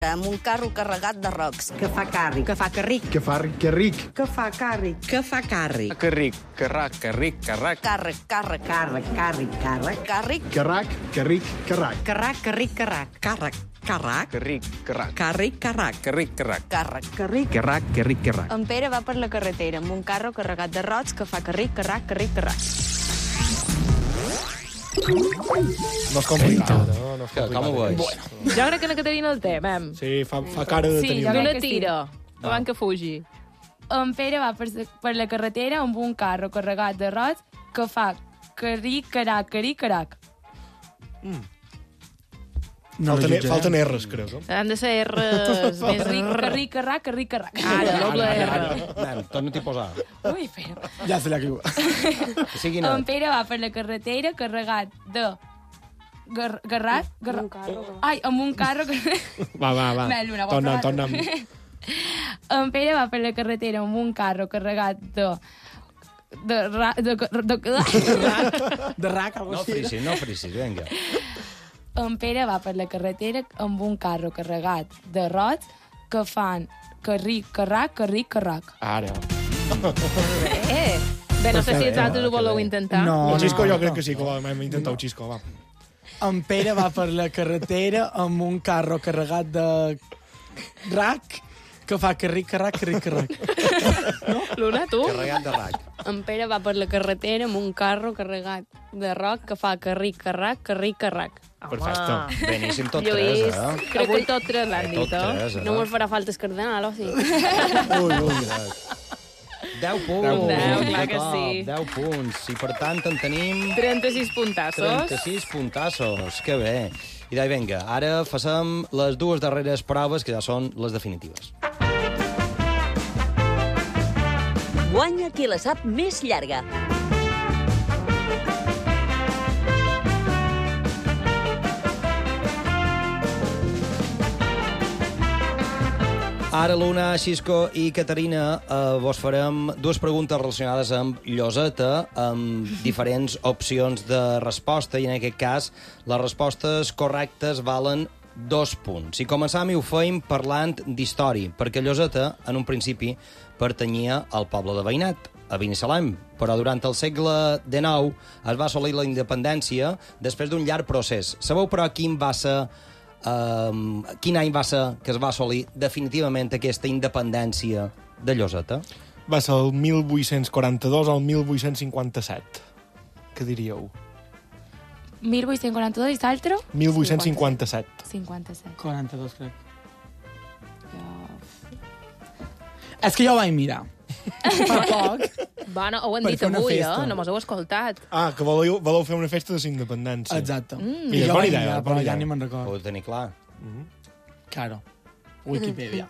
amb un carro carregat de rocs. Que fa càrrec. Que fa carric. Que fa ric. Que fa càrrec. Que fa càrrec. Carric, carrac, carric, carrac. Càrrec. Càrrec. Càrrec. Càrrec. Carrac, carric, carrac. Carrac, carric, carrac. Càrrec. Carrac. Carric, carrac. Càrrec, carrac. Carric, carrac. Càrrec. Carric. Carrac, carric, carrac. En Pere va per la carretera amb un carro carregat de rots que fa carric, carrac, carric, carrac. No és complicat, no? No és complicat. Com ho veus? Bueno. Jo crec que la Caterina el té, vam. Sí, fa cara de tenir... jo una. crec que tira, abans que fugi. En Pere va per la carretera amb un carro carregat de rots que fa carric, carac, carric, carac. Falten R's, crec. Han de ser R's. Carric, carrac, carric, carrac. Ara, doble R. Nen, torna-t'hi a posar. Ui, Pere. Ja se l'ha caigut. Que sigui En net. Pere va per la carretera carregat de... Garrat? Ai, amb un carro... Va. Luna, Torna'm. En Pere va per la carretera amb un carro carregat de De rac, No frisis, vinga. En Pere va per la carretera amb un carro carregat de rots que fan carric, carrac, carric, carrac. Ara. Bé, no sé si els altres ho voleu intentar. No. El Xisco jo crec que sí, que hem intentat el Xisco, va. En Pere va per la carretera amb un carro carregat de rac que fa carric, carrac. Luna, tu? Carregat de rac. En Pere va per la carretera amb un carro carregat de roc que fa carric, carrac, carric, carrac. Perfecte. Beníssim, tot Lluís, tres, eh? crec que tot tres l'han Tot dit, tres, No mos farà falta el cardenal, o sí? Ui. 10 punts. 10, clar que sí. 10 punts. I per tant en tenim 36 puntassos. 36 puntassos. Que bé. I d'ahí, vinga, ara facem les dues darreres proves, que ja són les definitives. Guanya qui la sap més llarga. Ara, Luna, Xisco i Caterina, vos farem dues preguntes relacionades amb Lloseta, amb diferents opcions de resposta, i en aquest cas les respostes correctes valen 2 punts. I començam i ho feim parlant d'història, perquè Lloseta, en un principi, pertanyia al poble de Veïnat, a Binissalem, però durant el segle XIX es va assolir la independència després d'un llarg procés. Sabeu, però, quin any va ser que es va assolir definitivament aquesta independència de Lloseta? Va ser el 1842 o el 1857. Què diríeu? 1842 i l'altre? 1857. 57. 42, crec. És que jo vaig mirar. Fa poc. Bueno, ho han Per dit fer una avui, festa. No mos heu escoltat. Ah, que voleu fer una festa de la independència. Exacte. I I jo bona vaig idea, mirar, bona però idea. ja ni me'n Ho recordo. heu de tenir clar. Claro. Wikipedia.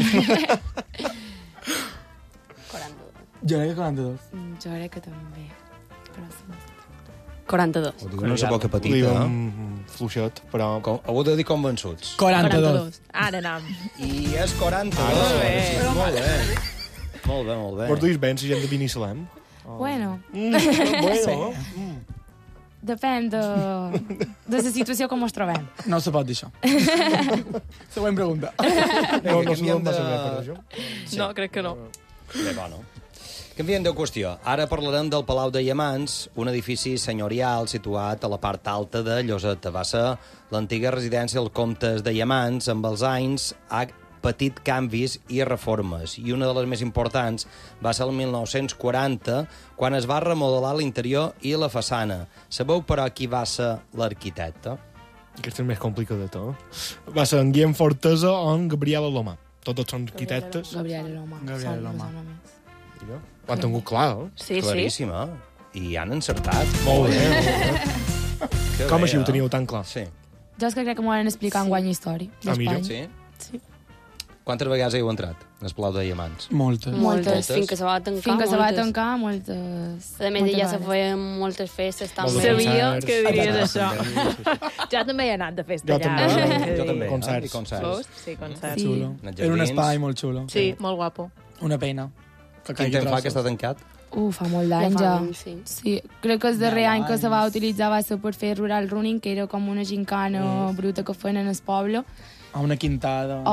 42. Jo crec que 42. Jo crec que també. Però sí. 42. Ho dic una boca Ho petita, diu eh? fluixet, però... Heu de dir convençuts. 42. Ara anem. I és 42. Molt bé. Sí, molt bé. Molt bé. Vos duis ben la gent de Binissalem? Bueno, Bueno. depèn de la situació com ens trobem. No se pot dir això. Següent pregunta. No Vinga, sabem canviem massa bé per això. No, crec que no. Bé, bueno. Canviem de qüestió. Ara parlarem del Palau de Llamans, un edifici senyorial situat a la part alta de Lloseta. Va ser l'antiga residència dels comtes de Llamans. Amb els anys ha patit canvis i reformes, i una de les més importants va ser el 1940, quan es va remodelar l'interior i la façana. Sabeu, però, qui va ser l'arquitecte? Aquest és més complicat de tot. Va ser en Guillem Fortesa o en Gabriel Alomà. Tots són arquitectes. Gabriel Loma. Gabriel Loma. Ho han tingut clar, eh? Sí, sí. Claríssima. I han encertat. Molt bé. Que Com bé, així ho eh? teniu tan clar? Sí. Jo és que crec que m'ho han explicat en guany història. Ah, mira. Sí? Sí. Quantes vegades heu entrat al Palau de Llamans? Moltes. Moltes. Fins que se va tancar. Fins que se va moltes. tancar, moltes... A més, moltes ja se vegades. feien moltes festes també. Sabia concerts. que diries això. Exacte. Jo també he anat de festa Jo allà. també. Jo també, Concerts. I concerts. Sí, concerts. Sí. Xulo. Anat Era un jardins. espai molt xulo. Sí, molt guapo. Una pena. Quin temps fa que està tancat? Fa molt d'anys Ja ja. fa anys, sí. Sí, crec que el darrer 10 any que se va anys. utilitzar va ser per fer rural running, que era com una gincana bruta que feien en el poble. A una quintada.